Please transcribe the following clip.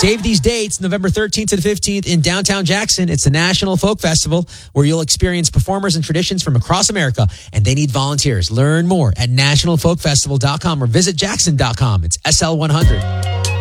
Save these dates, November 13th to the 15th in downtown Jackson. It's the National Folk Festival where you'll experience performers and traditions from across America, and they need volunteers. Learn more at nationalfolkfestival.com or visit jackson.com. It's SL100.